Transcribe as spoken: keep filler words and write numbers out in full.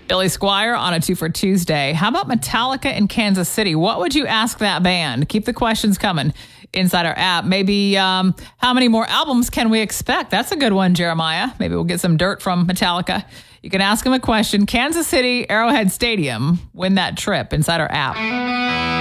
Billy Squire on a two for Tuesday. How about Metallica in Kansas City? What would you ask that band? Keep the questions coming inside our app. Maybe um, how many more albums can we expect? That's a good one, Jeremiah. Maybe we'll get some dirt from Metallica. You can ask them a question. Kansas City, Arrowhead Stadium. Win that trip inside our app.